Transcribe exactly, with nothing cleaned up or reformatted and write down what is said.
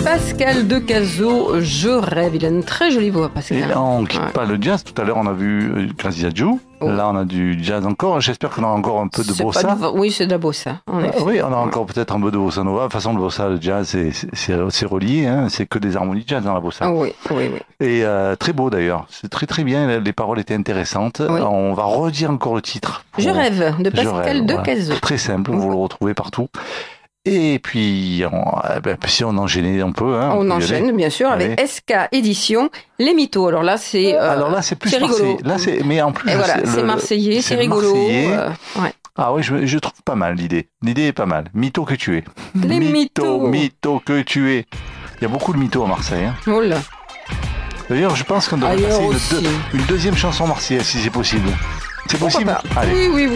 Pascal Decazzo, Je rêve. Il a une très jolie voix, Pascal. Et là, on ne quitte Ouais. pas le jazz. Tout à l'heure, on a vu Craziadjou. Oh. Là, on a du jazz encore. J'espère qu'on a encore un peu de C'est bossa. pas du- Oui, c'est de la bossa. En Ah, effet. oui, on a encore peut-être un peu de bossa nova. De toute façon, le bossa, le jazz, c'est, c'est, c'est relié. Hein. C'est que des harmonies de jazz dans la bossa. Ah oui, oui, oui. Et euh, très beau d'ailleurs. C'est très très bien. Les paroles étaient intéressantes. Oui. On va redire encore le titre. Je Pour- rêve, de Je Pascal rêve, voilà. Decazzo. Très simple, vous le retrouvez partout. Et puis, on, eh ben, si on enchaînait un peu. Hein, On peut y enchaîne, aller. bien sûr, avec Allez. S K Édition, Les Mythos. Alors là, c'est euh, Alors là, c'est plus c'est marseillais. rigolo. Là, c'est, mais en plus, Et voilà, le- c'est marseillais, c'est le rigolo. marseillais. euh, ouais. Ah oui, je, je trouve pas mal l'idée. L'idée est pas mal. Mytho que tu es. Les mythos. Mytho que tu es. Il y a beaucoup de mythos à Marseille. Hein. Oh là. D'ailleurs, je pense qu'on devrait Ailleurs passer une, aussi. deux- une deuxième chanson marseillaise, si c'est possible. C'est Pourquoi possible pas. Allez. Oui, oui, oui.